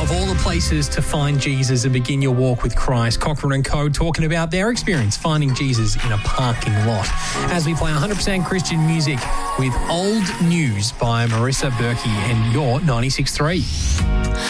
Of all the places to find Jesus and begin your walk with Christ, Cochrane & Co. talking about their experience finding Jesus in a parking lot. As we play 100% Christian music with Old News by Marissa Berkey and your 96.3.